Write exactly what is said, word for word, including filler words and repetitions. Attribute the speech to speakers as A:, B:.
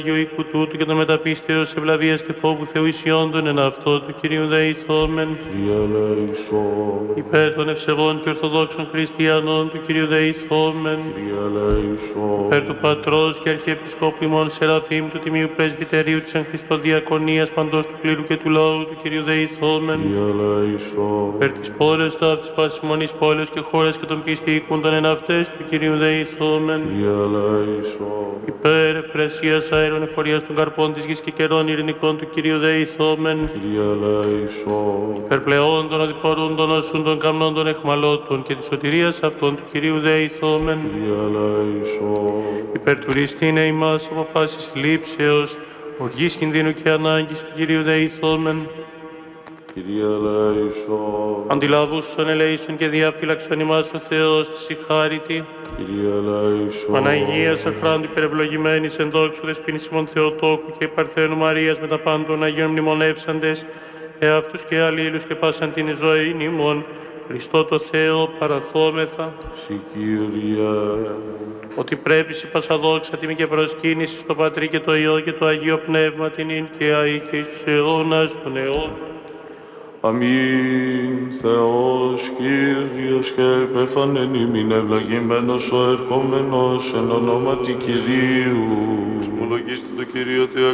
A: Αγίου οίκου τούτου και των μεταπίστεως ευλαβίας και φόβου Θεού ισιόντων εν αυτό του Κυρίου δεηθόμεν.
B: Κύριε ελέησον.
A: Υπέρ των ευσεβών και ορθοδόξων χριστιανών του Κυρίου δεηθόμεν.
B: Κύριε ελέησον.
A: Υπέρ του Πατρός και Αρχιεπισκόπου ημών Σεραφείμ του Τιμίου Πρεσβυτερίου της εν Χριστώ Διακονίας παντός του κλήρου και του λαού του Κυρίου δεηθόμεν.
B: Κύριε ελέησον.
A: Υπέρ της πόλεως ταύτης πάσης μονής πόλεως και χώρας και των πίστη οίκουντων εν αυτές του Κυρίου δεηθόμεν.
B: Κύριε ελέησον.
A: Υπέρ ευπρεσίας αέρων εφορίας των καρπών της γης και καιρών ειρηνικών του Κυρίου δεηθόμεν.
B: Κύριε ελέησον.
A: Υπέρ πλεών των οδηπορούντων όσων των καμνών των εχμαλώτων και της σωτηρίας αυτών του Κυρίου δεηθόμεν.
B: Κύριε ελέησον.
A: Υπέρ τουριστήνε ημάς από πάσης λήψεως, οργής κινδύνου και ανάγκης του Κυρίου δεηθόμεν.
B: Κύριε ελέησον.
A: Αντιλαβούσον ελέησον και διαφύλαξον ημάς ο Θεός της η χάριτη.
B: Κύριε ελέησον.
A: Παναγίας αχράντου υπερευλογημένης εν δόξου δεσποίνης ημών Θεοτόκου και Παρθένου Μαρίας με τα πάντων Αγίων μνημονεύσαντες, εαυτούς και αλλήλους και πάσαν την ζωή ημών, Χριστό το Θεό παραθόμεθα.
B: Συ Κύριε.
A: Ότι πρέπει σε πασαδόξα τιμή και προσκύνηση στο Πατρί και το Υιό και το Αγίο Πνεύμα την ίν και αεί και εις τους αιώνας των αιώνων.
B: Αμήν. Θεός Κύριος και επέφανεν ημίν ευλογημένος ο ερχόμενος εν ονόματι Κυρίου. Ομολογήστε το Κύριο Θεό.